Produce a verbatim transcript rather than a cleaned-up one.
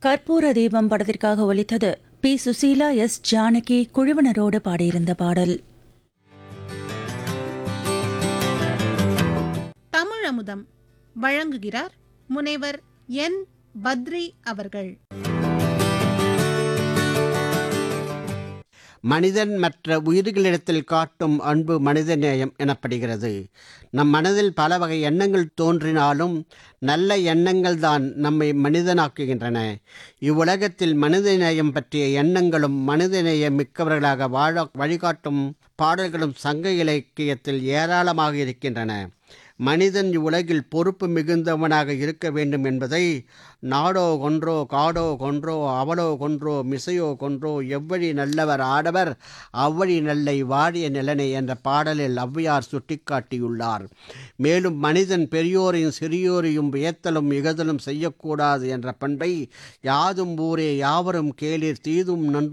கற்பூர தீபம் படத்திற்காக ஒலித்தது பி சுசீலா, எஸ் ஜானகி குழுவினரோடு பாடியிருந்த பாடல். தமிழமுதம் வழங்குகிறார் முனைவர் என் பத்ரி அவர்கள். மனிதன் மற்ற உயிர்களிடத்தில் காட்டும் அன்பு மனிதநேயம் எனப்படுகிறது. நம் மனதில் பல வகை எண்ணங்கள் தோன்றினாலும் நல்ல எண்ணங்கள் தான் நம்மை மனிதனாக்குகின்றன. இவ்வுலகத்தில் மனிதநேயம் பற்றிய எண்ணங்களும் மனிதநேயம் மிக்கவர்களாக வாழ வழிகாட்டும் பாடல்களும் சங்க இலக்கியத்தில் ஏராளமாக இருக்கின்றன. மனிதன் இவ்வுலகில் பொறுப்பு மிகுந்தவனாக இருக்க வேண்டும் என்பதை நாடோ கொன்றோ காடோ கொன்றோ அவளோ கொன்றோ மிசையோ கொன்றோ எவ்வழி நல்லவர் ஆடவர் அவ்வழி நல்லை வாடிய நிலனை என்ற பாடலில் ஔவையார் சுட்டிக்காட்டியுள்ளார். மேலும் மனிதன் பெரியோரையும் சிறியோரையும் வியத்தலும் இகதலும் செய்யக்கூடாது என்ற பண்பை யாதும் ஊரே யாவரும் கேளீர் தீதும் நன்றும்